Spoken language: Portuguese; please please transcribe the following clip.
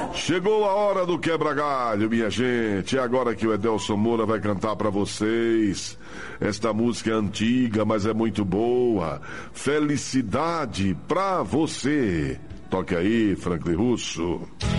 Chegou a hora do quebra-galho, minha gente. É agora que o Edelson Moura vai cantar pra vocês. Esta música é antiga, mas é muito boa. Felicidade pra você. Toque aí, Franklin Russo.